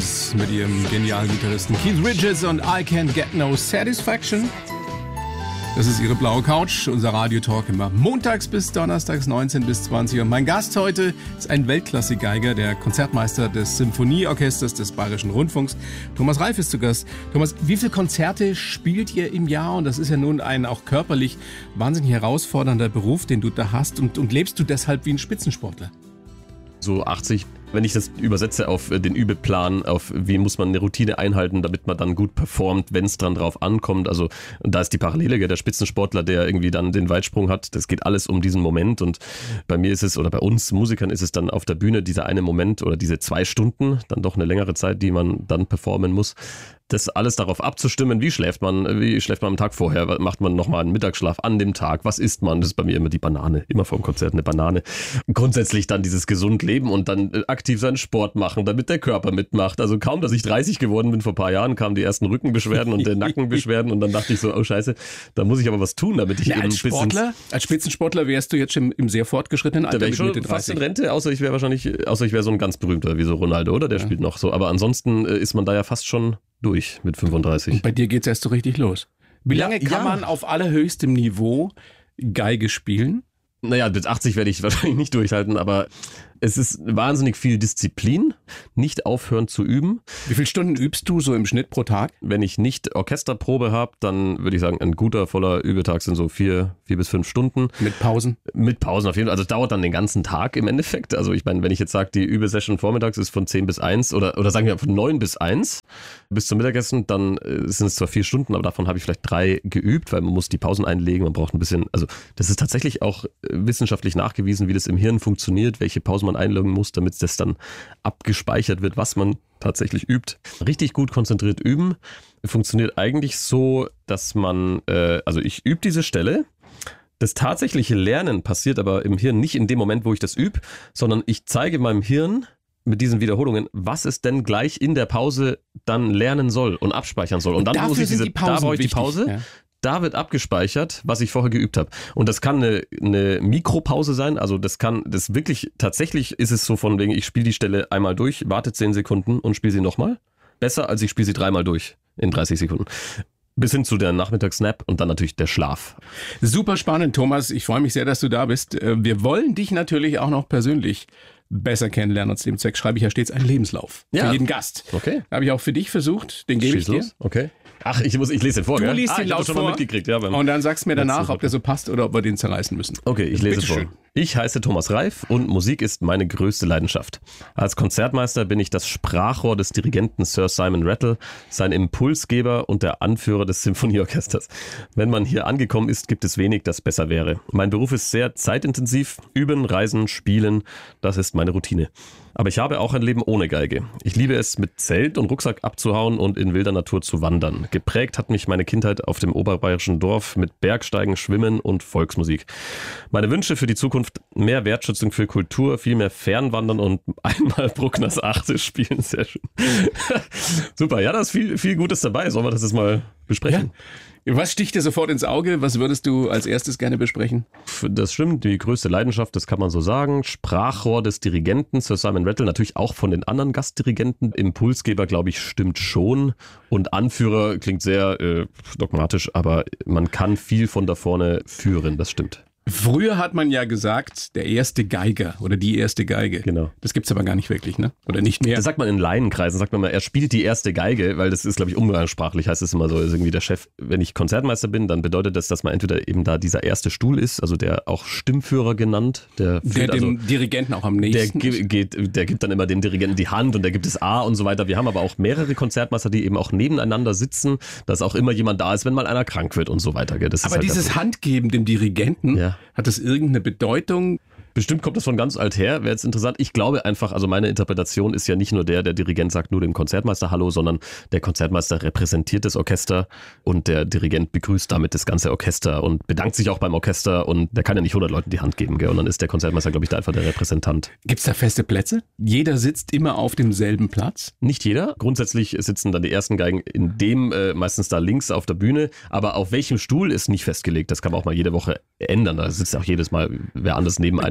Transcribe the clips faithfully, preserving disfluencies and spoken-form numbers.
Stones mit ihrem genialen Gitarristen Keith Richards und I Can't Get No Satisfaction. Das ist ihre blaue Couch, unser Radiotalk immer montags bis donnerstags neunzehn bis zwanzig Uhr. Mein Gast heute ist ein Weltklasse-Geiger, der Konzertmeister des Symphonieorchesters des Bayerischen Rundfunks. Thomas Reif ist zu Gast. Thomas, wie viele Konzerte spielt ihr im Jahr? Und das ist ja nun ein auch körperlich wahnsinnig herausfordernder Beruf, den du da hast. Und, und lebst du deshalb wie ein Spitzensportler? So achtzig. Wenn ich das übersetze auf den Übeplan, auf wie muss man eine Routine einhalten, damit man dann gut performt, wenn es dran drauf ankommt. Also da ist die Parallele, der Spitzensportler, der irgendwie dann den Weitsprung hat. Das geht alles um diesen Moment und bei mir ist es, oder bei uns Musikern ist es dann auf der Bühne dieser eine Moment oder diese zwei Stunden, dann doch eine längere Zeit, die man dann performen muss. Das alles darauf abzustimmen, wie schläft man, wie schläft man am Tag vorher, macht man nochmal einen Mittagsschlaf an dem Tag, was isst man, das ist bei mir immer die Banane, immer vor dem Konzert eine Banane. Grundsätzlich dann dieses gesund leben und dann aktiv seinen Sport machen, damit der Körper mitmacht. Also kaum, dass ich dreißig geworden bin, vor ein paar Jahren kamen die ersten Rückenbeschwerden und die Nackenbeschwerden und dann dachte ich so, oh scheiße, da muss ich aber was tun, damit ich ja, eben als ein bisschen... Sportler, als Spitzensportler wärst du jetzt schon im sehr fortgeschrittenen Alter. Da wäre ich mit schon fast in Rente, außer ich wäre wahrscheinlich, außer ich wäre so ein ganz berühmter wie so Ronaldo, oder? Der ja. spielt noch so, aber ansonsten ist man da ja fast schon durch mit fünfunddreißig. Und bei dir geht's erst so richtig los. Wie ja, lange kann ja. man auf allerhöchstem Niveau Geige spielen? Naja, bis achtzig werde ich wahrscheinlich nicht durchhalten, aber es ist wahnsinnig viel Disziplin, nicht aufhören zu üben. Wie viele Stunden übst du so im Schnitt pro Tag? Wenn ich nicht Orchesterprobe habe, dann würde ich sagen, ein guter, voller Übetag sind so vier, vier bis fünf Stunden. Mit Pausen? Mit Pausen auf jeden Fall. Also es dauert dann den ganzen Tag im Endeffekt. Also ich meine, wenn ich jetzt sage, die Übesession vormittags ist von zehn bis eins oder, oder sagen wir von neun bis eins bis zum Mittagessen, dann sind es zwar vier Stunden, aber davon habe ich vielleicht drei geübt, weil man muss die Pausen einlegen, man braucht ein bisschen, also das ist tatsächlich auch wissenschaftlich nachgewiesen, wie das im Hirn funktioniert, welche Pausen man einloggen muss, damit das dann abgespeichert wird, was man tatsächlich übt. Richtig gut konzentriert üben funktioniert eigentlich so, dass man, äh, also ich übe diese Stelle. Das tatsächliche Lernen passiert aber im Hirn nicht in dem Moment, wo ich das übe, sondern ich zeige meinem Hirn mit diesen Wiederholungen, was es denn gleich in der Pause dann lernen soll und abspeichern soll. Und, und dann muss ich diese, die Pausen da brauche ich die wichtig, Pause. Ja. Da wird abgespeichert, was ich vorher geübt habe. Und das kann eine, eine Mikropause sein. Also das kann, das wirklich, tatsächlich ist es so von wegen, ich spiele die Stelle einmal durch, warte zehn Sekunden und spiele sie nochmal. Besser, als ich spiele sie dreimal durch in dreißig Sekunden. Bis hin zu der Nachmittagsnap und dann natürlich der Schlaf. Super spannend, Thomas. Ich freue mich sehr, dass du da bist. Wir wollen dich natürlich auch noch persönlich besser kennenlernen. Und zu dem Zweck schreibe ich ja stets einen Lebenslauf ja. für jeden Gast. Okay. Habe ich auch für dich versucht. Den gebe ich dir. Los. Okay. Ach, ich muss, ich lese den vor. Du gell? liest ah, den laut schon vor mal mitgekriegt, ja, und dann sagst du mir danach, ob der so passt oder ob wir den zerreißen müssen. Okay, ich lese Bitte vor. schön. Ich heiße Thomas Reif und Musik ist meine größte Leidenschaft. Als Konzertmeister bin ich das Sprachrohr des Dirigenten Sir Simon Rattle, sein Impulsgeber und der Anführer des Symphonieorchesters. Wenn man hier angekommen ist, gibt es wenig, das besser wäre. Mein Beruf ist sehr zeitintensiv. Üben, reisen, spielen, das ist meine Routine. Aber ich habe auch ein Leben ohne Geige. Ich liebe es, mit Zelt und Rucksack abzuhauen und in wilder Natur zu wandern. Geprägt hat mich meine Kindheit auf dem oberbayerischen Dorf mit Bergsteigen, Schwimmen und Volksmusik. Meine Wünsche für die Zukunft: mehr Wertschätzung für Kultur, viel mehr Fernwandern und einmal Bruckners Achte spielen. Sehr schön. Super, ja, da ist viel, viel Gutes dabei. Sollen wir das jetzt mal besprechen? Ja. Was sticht dir sofort ins Auge? Was würdest du als erstes gerne besprechen? Das stimmt, die größte Leidenschaft, das kann man so sagen. Sprachrohr des Dirigenten, Sir Simon Rattle, natürlich auch von den anderen Gastdirigenten. Impulsgeber, glaube ich, stimmt schon. Und Anführer klingt sehr äh, dogmatisch, aber man kann viel von da vorne führen, das stimmt. Früher hat man ja gesagt, der erste Geiger oder die erste Geige. Genau. Das gibt's aber gar nicht wirklich, ne? Oder nicht mehr. Das sagt man in Laienkreisen, sagt man mal, er spielt die erste Geige, weil das ist, glaube ich, umgangssprachlich, heißt es immer so, ist irgendwie der Chef. Wenn ich Konzertmeister bin, dann bedeutet das, dass man entweder eben da dieser erste Stuhl ist, also der auch Stimmführer genannt. Der, der führt, dem also, Dirigenten auch am nächsten der, ge- geht, der gibt dann immer dem Dirigenten die Hand und der gibt es A und so weiter. Wir haben aber auch mehrere Konzertmeister, die eben auch nebeneinander sitzen, dass auch immer jemand da ist, wenn mal einer krank wird und so weiter. Das aber ist halt dieses Handgeben dem Dirigenten, ja. hat das irgendeine Bedeutung? Bestimmt kommt das von ganz alt her, wäre jetzt interessant. Ich glaube einfach, also meine Interpretation ist ja nicht nur der, der Dirigent sagt nur dem Konzertmeister Hallo, sondern der Konzertmeister repräsentiert das Orchester und der Dirigent begrüßt damit das ganze Orchester und bedankt sich auch beim Orchester und der kann ja nicht hundert Leuten die Hand geben, gell? Und dann ist der Konzertmeister, glaube ich, da einfach der Repräsentant. Gibt's da feste Plätze? Jeder sitzt immer auf demselben Platz? Nicht jeder. Grundsätzlich sitzen dann die ersten Geigen in dem, äh, meistens da links auf der Bühne, aber auf welchem Stuhl ist nicht festgelegt. Das kann man auch mal jede Woche ändern. Da sitzt auch jedes Mal wer anders neben einem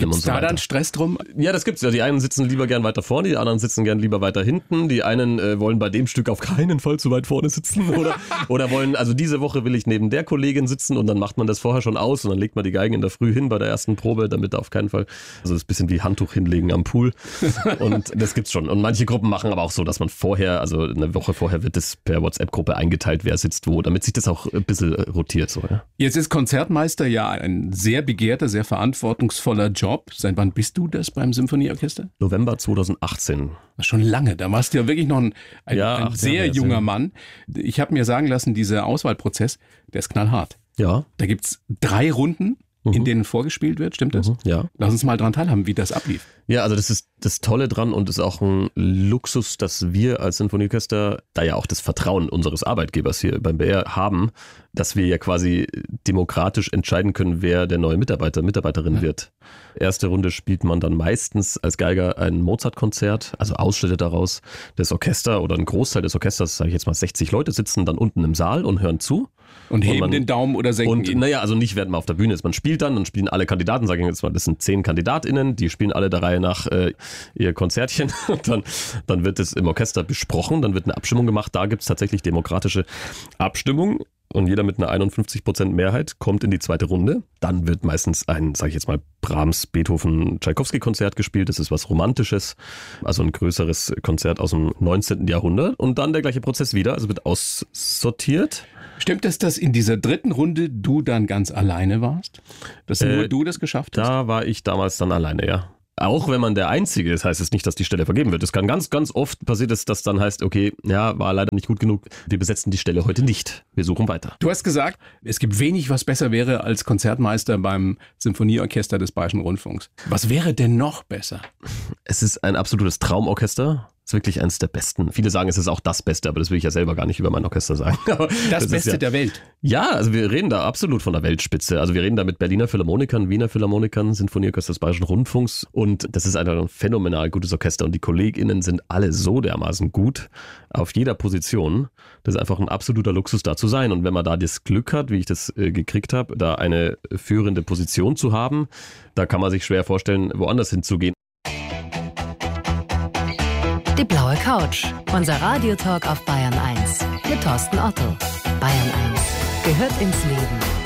und so weiter. Gibt's da dann Stress drum? Ja, das gibt's ja. Die einen sitzen lieber gern weiter vorne, die anderen sitzen gern lieber weiter hinten. Die einen äh, wollen bei dem Stück auf keinen Fall zu weit vorne sitzen oder, oder wollen, also diese Woche will ich neben der Kollegin sitzen und dann macht man das vorher schon aus und dann legt man die Geigen in der Früh hin bei der ersten Probe, damit auf keinen Fall, also das ist ein bisschen wie Handtuch hinlegen am Pool und das gibt's schon. Und manche Gruppen machen aber auch so, dass man vorher, also eine Woche vorher wird das per WhatsApp-Gruppe eingeteilt, wer sitzt wo, damit sich das auch ein bisschen rotiert. So, ja. Jetzt ist Konzertmeister ja ein sehr begehrter, sehr verantwortungsvoller Job. Seit wann bist du das beim Symphonieorchester? November zweitausendachtzehn. Schon lange, da warst du ja wirklich noch ein, ein, ja, ein ach, sehr ja, junger ja. Mann. Ich habe mir sagen lassen, dieser Auswahlprozess, der ist knallhart. Ja. Da gibt's drei Runden, mhm. in denen vorgespielt wird, stimmt das? Mhm, ja. Lass uns mal dran teilhaben, wie das ablief. Ja, also das ist das Tolle dran und ist auch ein Luxus, dass wir als Symphonieorchester, da ja auch das Vertrauen unseres Arbeitgebers hier beim B R haben, dass wir ja quasi demokratisch entscheiden können, wer der neue Mitarbeiter, Mitarbeiterin ja. wird. Erste Runde spielt man dann meistens als Geiger ein Mozart-Konzert, also Ausschnitte daraus. Das Orchester oder ein Großteil des Orchesters, sage ich jetzt mal sechzig Leute, sitzen dann unten im Saal und hören zu. Und heben und man, den Daumen oder senken und, ihn. Naja, also nicht, während man auf der Bühne ist. Man spielt dann, dann spielen alle Kandidaten, sage ich jetzt mal, das sind zehn KandidatInnen, die spielen alle der Reihe nach äh, ihr Konzertchen. Und dann, dann wird es im Orchester besprochen, dann wird eine Abstimmung gemacht. Da gibt es tatsächlich demokratische Abstimmung. Und jeder mit einer einundfünfzig Prozent Mehrheit kommt in die zweite Runde. Dann wird meistens ein, sage ich jetzt mal, Brahms, Beethoven, Tschaikowski-Konzert gespielt. Das ist was Romantisches, also ein größeres Konzert aus dem neunzehnten Jahrhundert. Und dann der gleiche Prozess wieder, also wird aussortiert. Stimmt es, dass in dieser dritten Runde du dann ganz alleine warst? Dass äh, nur du das geschafft hast? Da war ich damals dann alleine, ja. Auch wenn man der Einzige ist, heißt es nicht, dass die Stelle vergeben wird. Es kann ganz, ganz oft passiert, dass das dann heißt, okay, ja, war leider nicht gut genug. Wir besetzen die Stelle heute nicht. Wir suchen weiter. Du hast gesagt, es gibt wenig, was besser wäre als Konzertmeister beim Symphonieorchester des Bayerischen Rundfunks. Was wäre denn noch besser? Es ist ein absolutes Traumorchester. Ist wirklich eines der besten. Viele sagen, es ist auch das Beste, aber das will ich ja selber gar nicht über mein Orchester sagen. Das, das Beste ja, der Welt. Ja, also wir reden da absolut von der Weltspitze. Also wir reden da mit Berliner Philharmonikern, Wiener Philharmonikern, Sinfonieorchester des Bayerischen Rundfunks und das ist einfach ein phänomenal gutes Orchester und die KollegInnen sind alle so dermaßen gut auf jeder Position. Das ist einfach ein absoluter Luxus, da zu sein. Und wenn man da das Glück hat, wie ich das äh, gekriegt habe, da eine führende Position zu haben, da kann man sich schwer vorstellen, woanders hinzugehen. Die blaue Couch, unser Radiotalk auf Bayern eins mit Thorsten Otto. Bayern eins gehört ins Leben.